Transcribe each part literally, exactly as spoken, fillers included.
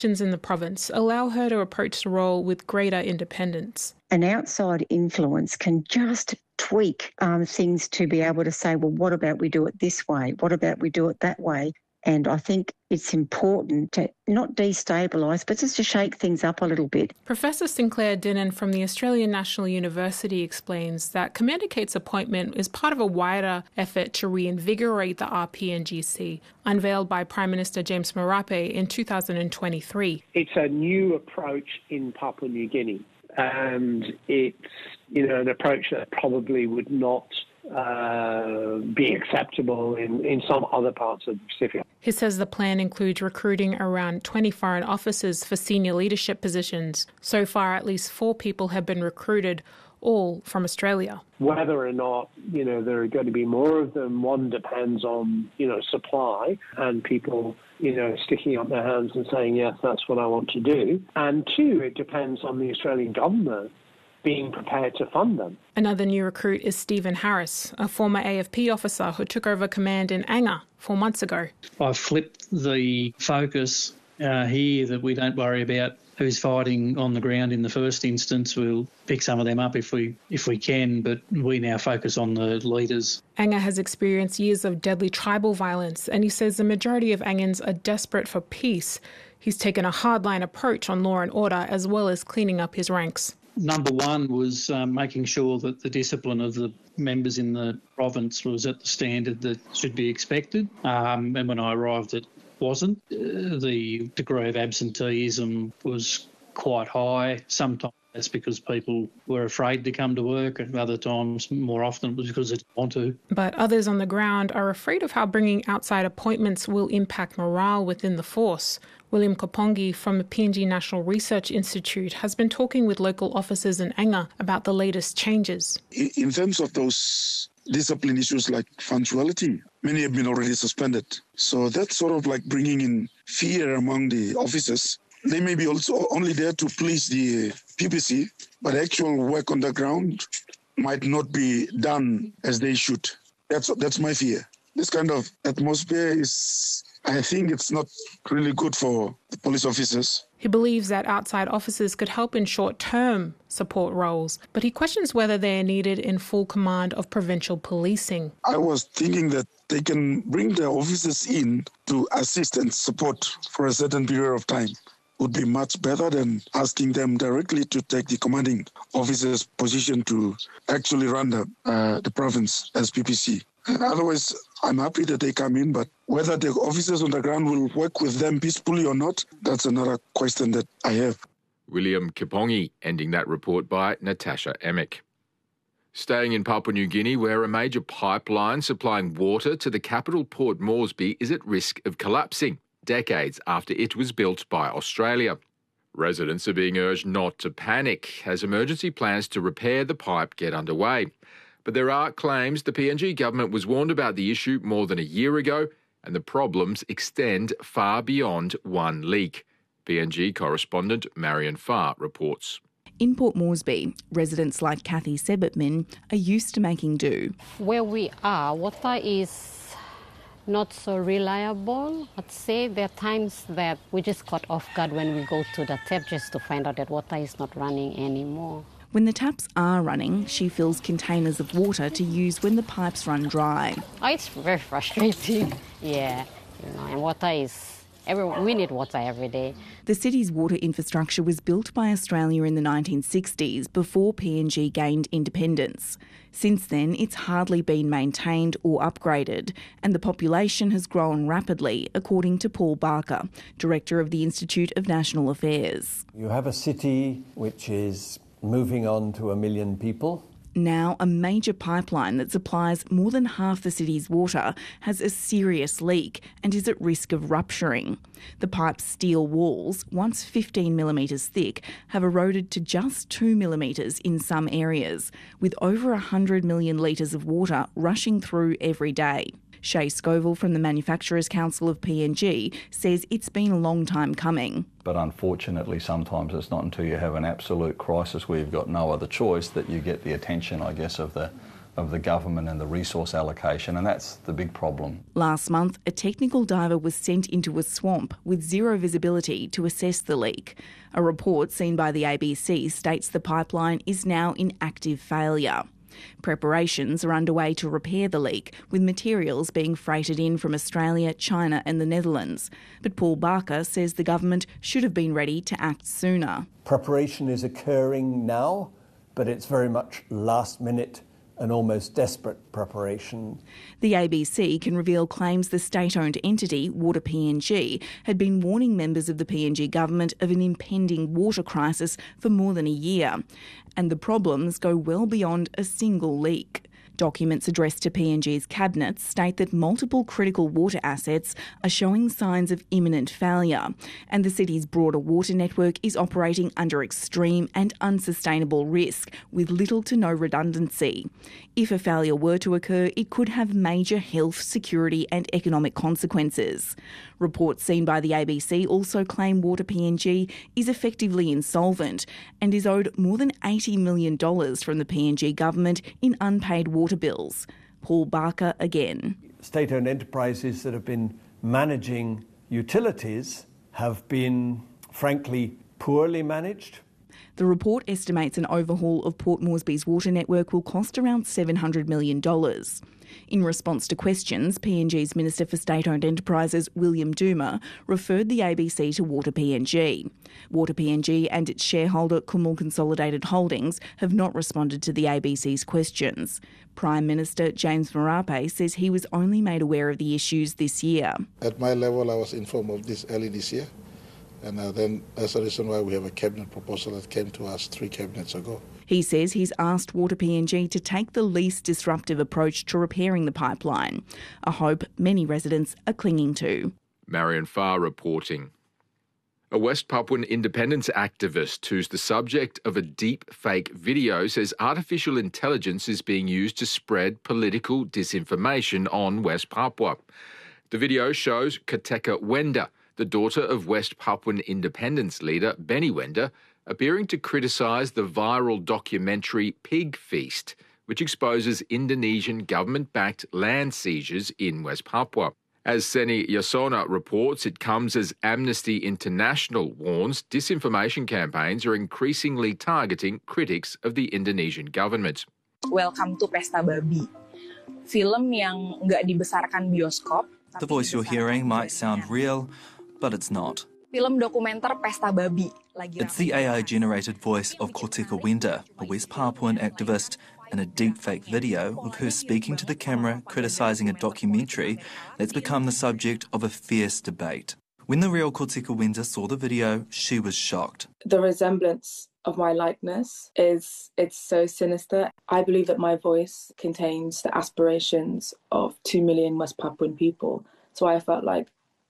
in the province allow her to approach the role with greater independence. An outside influence can just tweak um, things to be able to say, well, what about we do it this way? What about we do it that way? And I think it's important to not destabilise, but just to shake things up a little bit. Professor Sinclair Dinnan from the Australian National University explains that Commander Kate's appointment is part of a wider effort to reinvigorate the R P N G C, unveiled by Prime Minister James Marape in two thousand twenty-three. It's a new approach in Papua New Guinea, and it's, you know, an approach that probably would not Uh, be acceptable in, in some other parts of the Pacific. He says the plan includes recruiting around twenty foreign officers for senior leadership positions. So far, at least four people have been recruited, all from Australia. Whether or not, you know, there are going to be more of them, one depends on, you know, supply and people, you know, sticking up their hands and saying, yes, that's what I want to do. And two, it depends on the Australian government being prepared to fund them. Another new recruit is Stephen Harris, a former A F P officer who took over command in Anga four months ago. I've flipped the focus uh, here that we don't worry about who's fighting on the ground in the first instance. We'll pick some of them up if we if we can, but we now focus on the leaders. Anga has experienced years of deadly tribal violence, and he says the majority of Angans are desperate for peace. He's taken a hardline approach on law and order, as well as cleaning up his ranks. Number one was um, making sure that the discipline of the members in the province was at the standard that should be expected. Um, and when I arrived, it wasn't. Uh, the degree of absenteeism was quite high. Sometimes that's because people were afraid to come to work, and other times, more often, it was because they didn't want to. But others on the ground are afraid of how bringing outside appointments will impact morale within the force. William Kopongi from the P N G National Research Institute has been talking with local officers in Anga about the latest changes. In terms of those discipline issues like punctuality, many have been already suspended. So that's sort of like bringing in fear among the officers. They may be also only there to please the P P C, but actual work on the ground might not be done as they should. That's that's my fear. This kind of atmosphere is, I think it's not really good for the police officers. He believes that outside officers could help in short-term support roles, but he questions whether they are needed in full command of provincial policing. I was thinking that they can bring their officers in to assist and support for a certain period of time. Would be much better than asking them directly to take the commanding officer's position to actually run the, uh, the province as P P C. Otherwise, I'm happy that they come in, but whether the officers on the ground will work with them peacefully or not, that's another question that I have. William Kipongi, ending that report by Natasha Emick. Staying in Papua New Guinea, where a major pipeline supplying water to the capital Port Moresby is at risk of collapsing, decades after it was built by Australia. Residents are being urged not to panic as emergency plans to repair the pipe get underway. But there are claims the P N G government was warned about the issue more than a year ago, and the problems extend far beyond one leak. P N G correspondent Marion Farr reports. In Port Moresby, residents like Kathy Sebitman are used to making do. Where we are, water is not so reliable. I'd say there are times that we just caught off guard when we go to the tap just to find out that water is not running anymore. When the taps are running, she fills containers of water to use when the pipes run dry. Oh, it's very frustrating. Yeah, you know, and water is, every, we need water every day. The city's water infrastructure was built by Australia in the nineteen sixties before P N G gained independence. Since then, it's hardly been maintained or upgraded, and the population has grown rapidly, according to Paul Barker, Director of the Institute of National Affairs. You have a city which is moving on to a million people. Now, a major pipeline that supplies more than half the city's water has a serious leak and is at risk of rupturing. The pipe's steel walls, once fifteen millimetres thick, have eroded to just two millimetres in some areas, with over one hundred million litres of water rushing through every day. Shay Scoville from the Manufacturers Council of P N G says it's been a long time coming. But unfortunately, sometimes it's not until you have an absolute crisis where you've got no other choice that you get the attention, I guess, of the of the government and the resource allocation, and that's the big problem. Last month, a technical diver was sent into a swamp with zero visibility to assess the leak. A report seen by the A B C states the pipeline is now in active failure. Preparations are underway to repair the leak, with materials being freighted in from Australia, China and the Netherlands. But Paul Barker says the government should have been ready to act sooner. Preparation is occurring now, but it's very much last minute and almost desperate preparation. The A B C can reveal claims the state-owned entity, Water P N G, had been warning members of the P N G government of an impending water crisis for more than a year. And the problems go well beyond a single leak. Documents addressed to P N G's cabinet state that multiple critical water assets are showing signs of imminent failure, and the city's broader water network is operating under extreme and unsustainable risk with little to no redundancy. If a failure were to occur, it could have major health, security and economic consequences. Reports seen by the A B C also claim Water P N G is effectively insolvent and is owed more than eighty million dollars from the P N G government in unpaid water bills. Paul Barker again. State-owned enterprises that have been managing utilities have been, frankly, poorly managed. The report estimates an overhaul of Port Moresby's water network will cost around seven hundred million dollars. In response to questions, P N G's Minister for State-Owned Enterprises, William Duma, referred the A B C to Water P N G. Water P N G and its shareholder, Kumul Consolidated Holdings, have not responded to the A B C's questions. Prime Minister James Marape says he was only made aware of the issues this year. At my level, I was informed of this early this year. And uh, then that's the reason why we have a cabinet proposal that came to us three cabinets ago. He says he's asked Water P N G to take the least disruptive approach to repairing the pipeline, a hope many residents are clinging to. Marion Farr reporting. A West Papuan independence activist who's the subject of a deep fake video says artificial intelligence is being used to spread political disinformation on West Papua. The video shows Kateka Wenda, the daughter of West Papuan independence leader Benny Wenda, appearing to criticise the viral documentary Pig Feast, which exposes Indonesian government-backed land seizures in West Papua. As Seni Yasona reports, it comes as Amnesty International warns disinformation campaigns are increasingly targeting critics of the Indonesian government. Welcome to Pesta Babi. Film yang nggak dibesarkan bioskop. The voice you're hearing might sound real, but it's not. Film dokumenter Pesta Babi. It's the A I-generated voice of Kateka Wenda, a West Papuan activist, in a deepfake video of her speaking to the camera criticising a documentary that's become the subject of a fierce debate. When the real Kateka Wenda saw the video, she was shocked. The resemblance of my likeness is, it's so sinister. I believe that my voice contains the aspirations of two million West Papuan people. So I felt like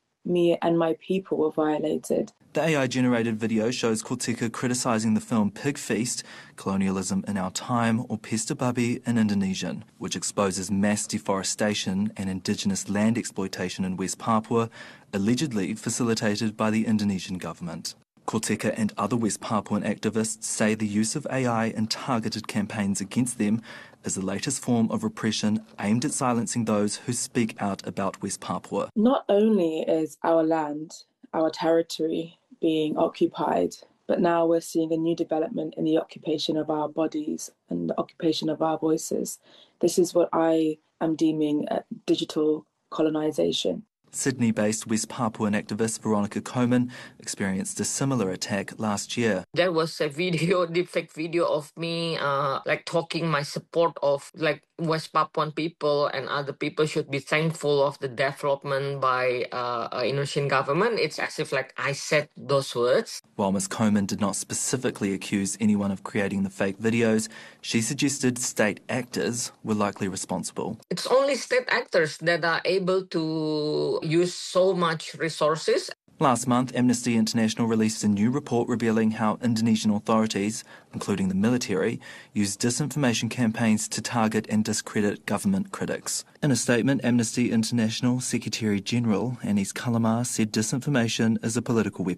me and my people were violated. The A I-generated video shows Kateka criticising the film Pig Feast, Colonialism in Our Time, or Pesta Babi in Indonesian, which exposes mass deforestation and indigenous land exploitation in West Papua, allegedly facilitated by the Indonesian government. Kateka and other West Papuan activists say the use of A I in targeted campaigns against them is the latest form of repression aimed at silencing those who speak out about West Papua. Not only is our land, our territory, being occupied, but now we're seeing a new development in the occupation of our bodies and the occupation of our voices. This is what I am deeming a digital colonization. Sydney-based West Papuan activist Veronica Coman experienced a similar attack last year. There was a video, deepfake video of me uh, like talking my support of like West Papuan people and other people should be thankful of the development by uh, uh, Indonesian government. It's as if like I said those words. While Miz Coman did not specifically accuse anyone of creating the fake videos, she suggested state actors were likely responsible. It's only state actors that are able to use so much resources. Last month, Amnesty International released a new report revealing how Indonesian authorities, including the military, use disinformation campaigns to target and discredit government critics. In a statement, Amnesty International Secretary General Anis Kalamar said disinformation is a political weapon.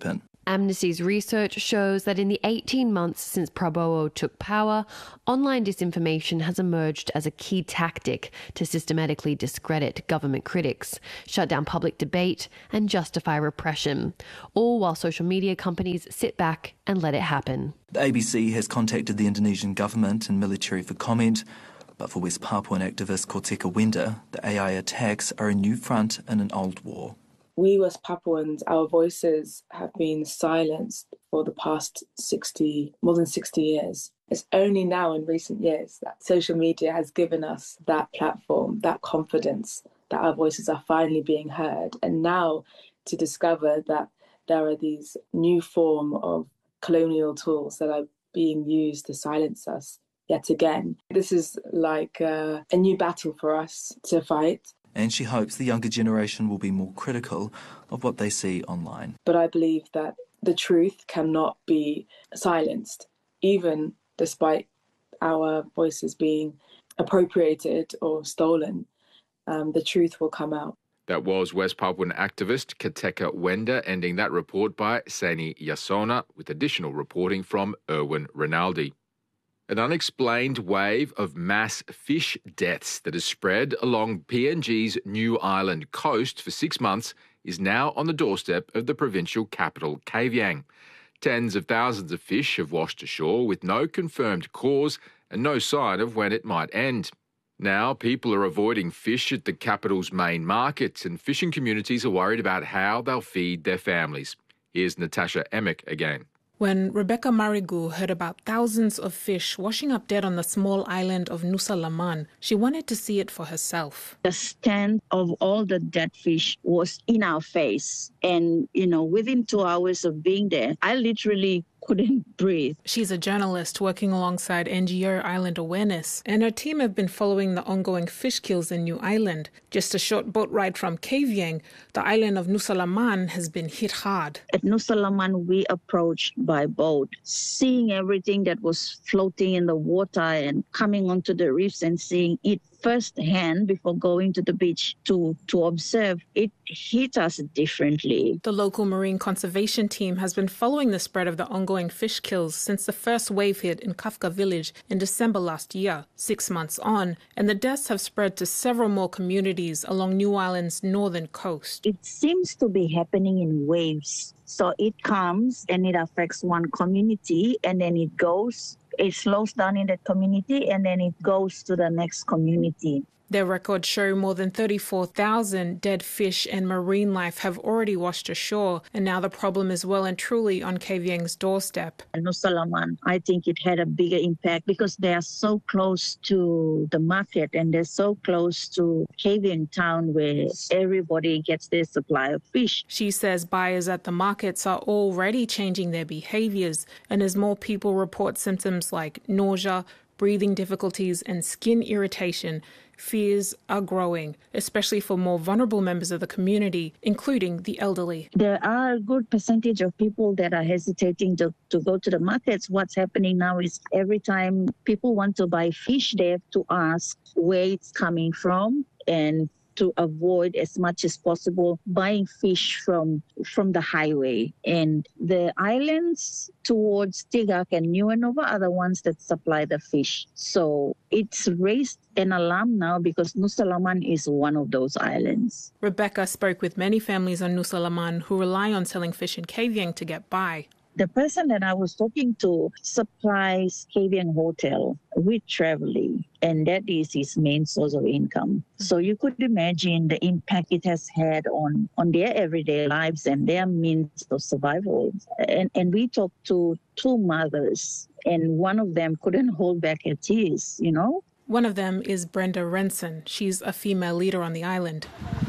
Amnesty's research shows that in the eighteen months since Prabowo took power, online disinformation has emerged as a key tactic to systematically discredit government critics, shut down public debate and justify repression, all while social media companies sit back and let it happen. The A B C has contacted the Indonesian government and military for comment, but for West Papuan activist Korteka Wenda, the A I attacks are a new front in an old war. We West Papuans, our voices have been silenced for the past sixty, more than sixty years. It's only now in recent years that social media has given us that platform, that confidence that our voices are finally being heard. And now to discover that there are these new form of colonial tools that are being used to silence us yet again. This is like uh, a new battle for us to fight. And she hopes the younger generation will be more critical of what they see online. But I believe that the truth cannot be silenced, even despite our voices being appropriated or stolen. Um, the truth will come out. That was West Papuan activist Korteka Wenda, ending that report by Sani Yasona, with additional reporting from Erwin Rinaldi. An unexplained wave of mass fish deaths that has spread along P N G's New Island coast for six months is now on the doorstep of the provincial capital, Kavieng. Tens of thousands of fish have washed ashore with no confirmed cause and no sign of when it might end. Now, people are avoiding fish at the capital's main markets, and fishing communities are worried about how they'll feed their families. Here's Natasha Emick again. When Rebecca Marigu heard about thousands of fish washing up dead on the small island of Nusa Laman, she wanted to see it for herself. The stand of all the dead fish was in our face. And, you know, within two hours of being there, I literally couldn't breathe. She's a journalist working alongside N G O Island Awareness, and her team have been following the ongoing fish kills in New Island. Just a short boat ride from Kavieng, the island of Nusa Laman has been hit hard. At Nusa Laman, we approached by boat, seeing everything that was floating in the water and coming onto the reefs and seeing it firsthand before going to the beach to, to observe. It hit us differently. The local marine conservation team has been following the spread of the ongoing fish kills since the first wave hit in Kafka village in December last year, six months on, and the deaths have spread to several more communities along New Island's northern coast. It seems to be happening in waves. So it comes and it affects one community and then it goes. It slows down in that community and then it goes to the next community. Their records show more than thirty-four thousand dead fish and marine life have already washed ashore, and now the problem is well and truly on Kavieng's doorstep. Nusa Laman, I think it had a bigger impact because they are so close to the market and they're so close to Kavieng town where everybody gets their supply of fish. She says buyers at the markets are already changing their behaviours, and as more people report symptoms like nausea, breathing difficulties and skin irritation, fears are growing, especially for more vulnerable members of the community, including the elderly. There are a good percentage of people that are hesitating to, to go to the markets. What's happening now is every time people want to buy fish, they have to ask where it's coming from and to avoid as much as possible buying fish from from the highway. And the islands towards Tigak and Nuuanova are the ones that supply the fish. So it's raised an alarm now because Nusa Laman is one of those islands. Rebecca spoke with many families on Nusa Laman who rely on selling fish in Kavieng to get by. The person that I was talking to supplies Kavieng Hotel with traveling, and that is his main source of income. So you could imagine the impact it has had on, on their everyday lives and their means of survival. And, and we talked to two mothers, and one of them couldn't hold back her tears, you know. One of them is Brenda Renson. She's a female leader on the island.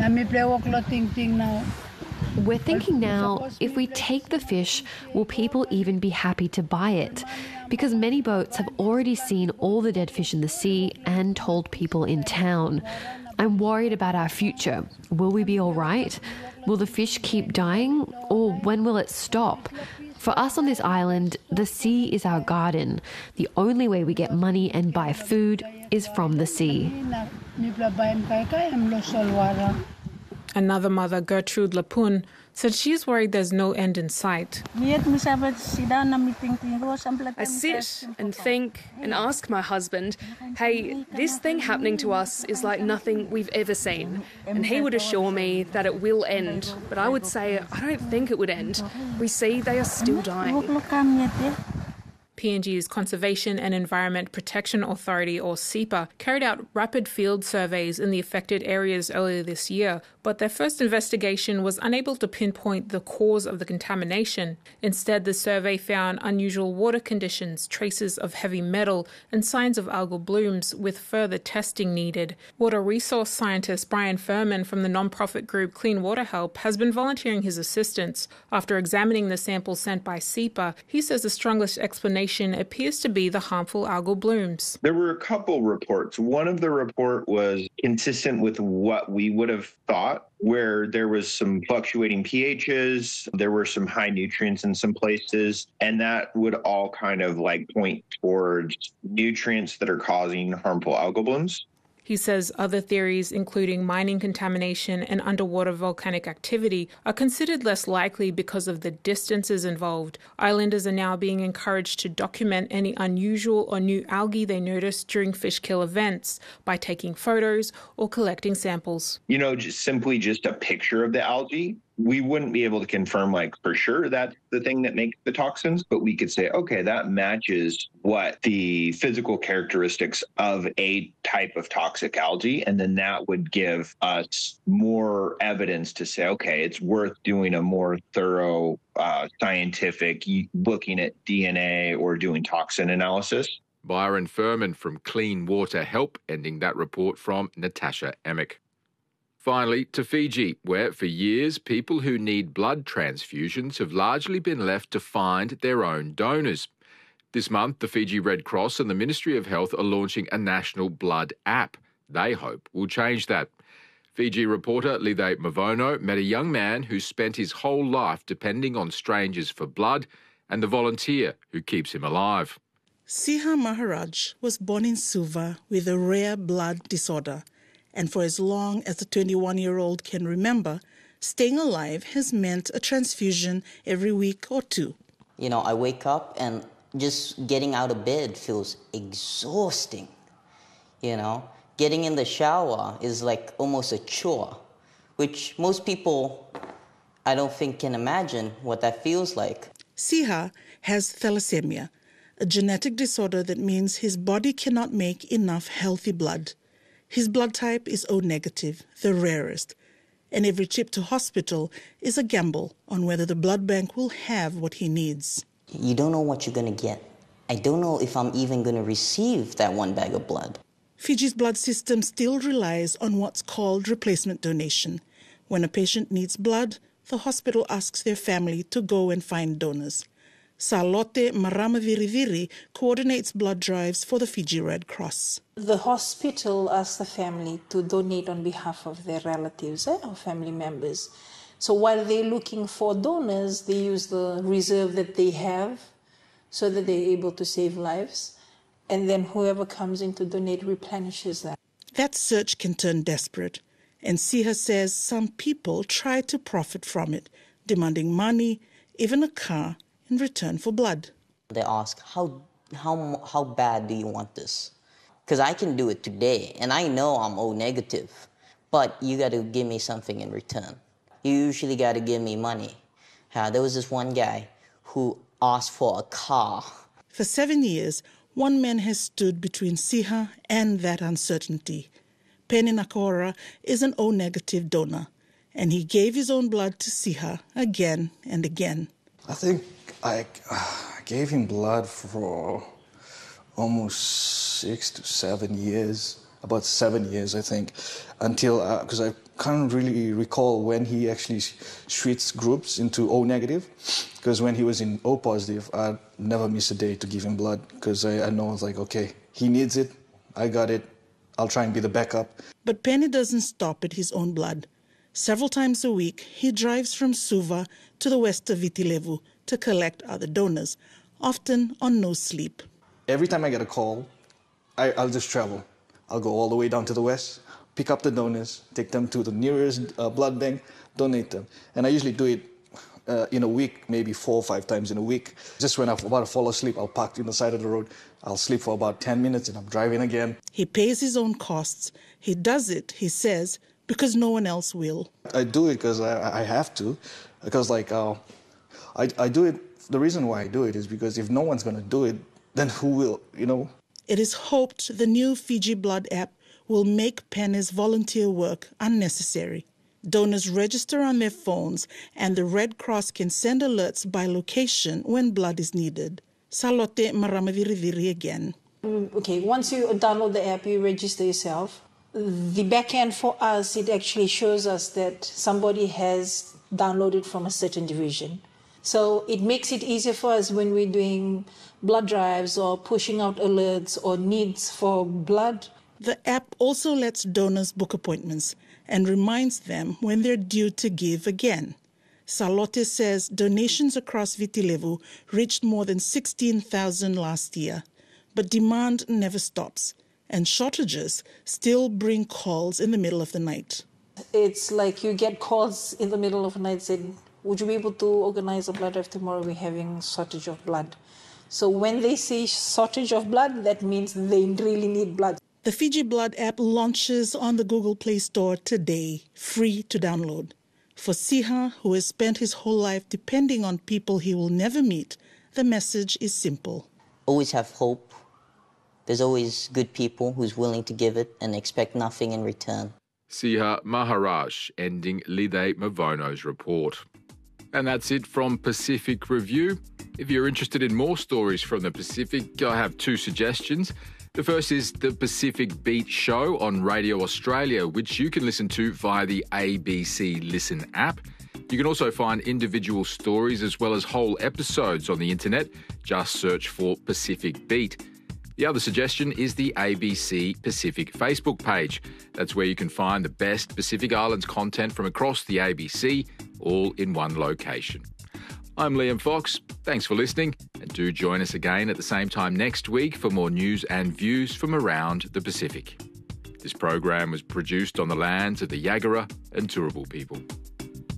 We're thinking now, if we take the fish, will people even be happy to buy it? Because many boats have already seen all the dead fish in the sea and told people in town. I'm worried about our future. Will we be all right? Will the fish keep dying? Or when will it stop? For us on this island, the sea is our garden. The only way we get money and buy food is from the sea. Another mother, Gertrude Lapun, said she's worried there's no end in sight. I sit and think and ask my husband, hey, this thing happening to us is like nothing we've ever seen. And he would assure me that it will end, but I would say I don't think it would end. We see they are still dying. P N G's Conservation and Environment Protection Authority, or SEPA, carried out rapid field surveys in the affected areas earlier this year, but their first investigation was unable to pinpoint the cause of the contamination. Instead, the survey found unusual water conditions, traces of heavy metal, and signs of algal blooms, with further testing needed. Water resource scientist Brian Furman from the non-profit group Clean Water Help has been volunteering his assistance. After examining the samples sent by SEPA, he says the strongest explanation appears to be the harmful algal blooms. There were a couple reports. One of the report was consistent with what we would have thought, where there was some fluctuating pHs, there were some high nutrients in some places, and that would all kind of like point towards nutrients that are causing harmful algal blooms. He says other theories, including mining contamination and underwater volcanic activity, are considered less likely because of the distances involved. Islanders are now being encouraged to document any unusual or new algae they notice during fish kill events by taking photos or collecting samples. You know, just simply just a picture of the algae, we wouldn't be able to confirm like for sure that's the thing that makes the toxins, but we could say, okay, that matches what the physical characteristics of a type of toxic algae. And then that would give us more evidence to say, okay, it's worth doing a more thorough uh, scientific looking at D N A or doing toxin analysis. Byron Furman from Clean Water Help, ending that report from Natasha Emick. Finally, to Fiji, where for years people who need blood transfusions have largely been left to find their own donors. This month, the Fiji Red Cross and the Ministry of Health are launching a national blood app. They hope will change that. Fiji reporter Lide Mavono met a young man who spent his whole life depending on strangers for blood and the volunteer who keeps him alive. Siha Maharaj was born in Suva with a rare blood disorder. And for as long as the twenty-one-year-old can remember, staying alive has meant a transfusion every week or two. You know, I wake up and just getting out of bed feels exhausting. You know, getting in the shower is like almost a chore, which most people, I don't think, can imagine what that feels like. Siha has thalassemia, a genetic disorder that means his body cannot make enough healthy blood. His blood type is O negative, the rarest, and every trip to hospital is a gamble on whether the blood bank will have what he needs. You don't know what you're going to get. I don't know if I'm even going to receive that one bag of blood. Fiji's blood system still relies on what's called replacement donation. When a patient needs blood, the hospital asks their family to go and find donors. Salote Maramaviriviri coordinates blood drives for the Fiji Red Cross. The hospital asks the family to donate on behalf of their relatives eh, or family members. So while they're looking for donors, they use the reserve that they have so that they're able to save lives. And then whoever comes in to donate replenishes that. That search can turn desperate. And Siha says some people try to profit from it, demanding money, even a car, in return for blood. They ask, how, how, how bad do you want this? Because I can do it today, and I know I'm O negative, but you got to give me something in return. You usually got to give me money. Uh, there was this one guy who asked for a car. For seven years, one man has stood between Siha and that uncertainty. Penny Nakora is an O negative donor, and he gave his own blood to Siha again and again. I think I uh, gave him blood for almost six to seven years, about seven years, I think, until, because uh, I can't really recall when he actually switched groups into O negative, because when he was in O positive, I'd never miss a day to give him blood, because I, I know, I was like, okay, he needs it, I got it, I'll try and be the backup. But Penny doesn't stop at his own blood. Several times a week, he drives from Suva to the west of Viti Levu to collect other donors, often on no sleep. Every time I get a call, I, I'll just travel. I'll go all the way down to the west, pick up the donors, take them to the nearest uh, blood bank, donate them. And I usually do it uh, in a week, maybe four or five times in a week. Just when I'm about to fall asleep, I'll park in the side of the road. I'll sleep for about ten minutes and I'm driving again. He pays his own costs. He does it, he says, because no one else will. I do it because I, I have to. Because, like, uh, I, I do it. The reason why I do it is because if no one's going to do it, then who will, you know? It is hoped the new Fiji Blood app will make Pene's volunteer work unnecessary. Donors register on their phones and the Red Cross can send alerts by location when blood is needed. Salote Maramaviriviri again. Okay, once you download the app, you register yourself. The back end for us, it actually shows us that somebody has downloaded from a certain division. So it makes it easier for us when we're doing blood drives or pushing out alerts or needs for blood. The app also lets donors book appointments and reminds them when they're due to give again. Salote says donations across Viti Levu reached more than sixteen thousand last year, but demand never stops, and shortages still bring calls in the middle of the night. It's like you get calls in the middle of the night saying, would you be able to organize a blood drive tomorrow? We're having shortage of blood. So when they say shortage of blood, that means they really need blood. The Fiji Blood app launches on the Google Play Store today, free to download. For Siha, who has spent his whole life depending on people he will never meet, the message is simple. Always have hope. There's always good people who's willing to give it and expect nothing in return. Siha Maharaj ending Lide Mavono's report. And that's it from Pacific Review. If you're interested in more stories from the Pacific, I have two suggestions. The first is the Pacific Beat Show on Radio Australia, which you can listen to via the A B C Listen app. You can also find individual stories as well as whole episodes on the internet. Just search for Pacific Beat. The other suggestion is the A B C Pacific Facebook page. That's where you can find the best Pacific Islands content from across the A B C, all in one location. I'm Liam Fox. Thanks for listening, and do join us again at the same time next week for more news and views from around the Pacific. This program was produced on the lands of the Yagara and Turrbal people.